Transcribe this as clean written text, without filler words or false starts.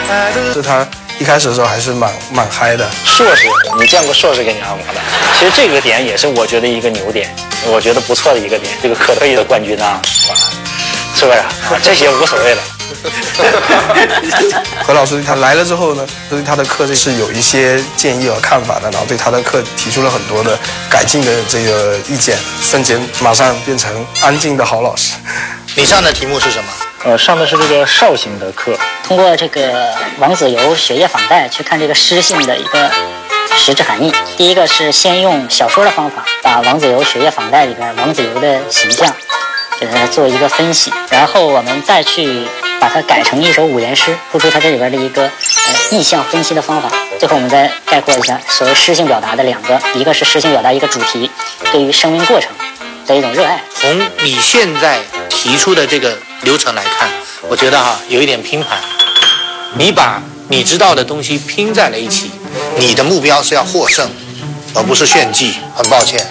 是他一开始的时候还是蛮嗨的。 硕士，你见过硕士给你按摩的？其实这个点也是我觉得一个牛点，我觉得不错的一个点。这个可乐的冠军啊，是不是啊？这些无所谓了。 何老师他来了之后呢，对他的课是有一些建议和看法的，然后对他的课提出了很多的改进的这个意见，瞬间马上变成安静的好老师。 你上的题目是什么？ 上的是这个绍兴的课， 通过这个王子猷血液访带去看这个诗性的一个实质含义。第一个是先用小说的方法，把王子猷血液访带里边王子猷的形象给它做一个分析，然后我们再去把它改成一首五言诗，突出它这里边的一个意象分析的方法。最后我们再概括一下所谓诗性表达的两个，一个是诗性表达一个主题对于生命过程的一种热爱。 从你现在提出的这个流程来看，我觉得有一点拼盘，你把你知道的东西拼在了一起，你的目标是要获胜，而不是炫技。很抱歉。